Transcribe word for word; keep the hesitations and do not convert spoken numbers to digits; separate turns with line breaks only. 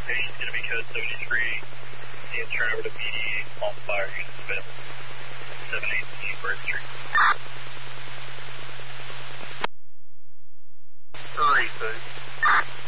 location is going to be code seventy-three. And turn over to B D on fire, Unit Smith, seven eighteen Burke Street. Three, six.